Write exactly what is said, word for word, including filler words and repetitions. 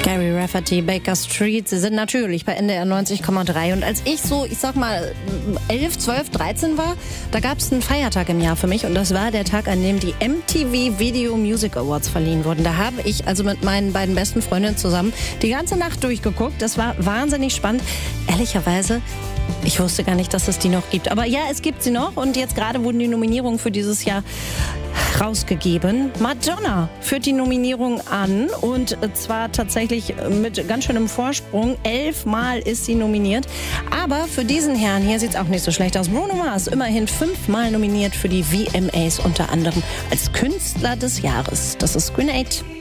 Gary Rafferty, Baker Street, sie sind natürlich bei N D R neunzig Komma drei. Und als ich so, ich sag mal, elf, zwölf, dreizehn war, da gab es einen Feiertag im Jahr für mich. Und das war der Tag, an dem die M T V Video Music Awards verliehen wurden. Da habe ich also mit meinen beiden besten Freundinnen zusammen die ganze Nacht durchgeguckt. Das war wahnsinnig spannend. Ehrlicherweise, ich wusste gar nicht, dass es die noch gibt. Aber ja, es gibt sie noch. Und jetzt gerade wurden die Nominierungen für dieses Jahr rausgegeben. Madonna führt die Nominierung an und zwar tatsächlich mit ganz schönem Vorsprung. Elfmal ist sie nominiert. Aber für diesen Herrn hier sieht es auch nicht so schlecht aus. Bruno Mars immerhin fünfmal nominiert für die V M As, unter anderem als Künstler des Jahres. Das ist Grenade.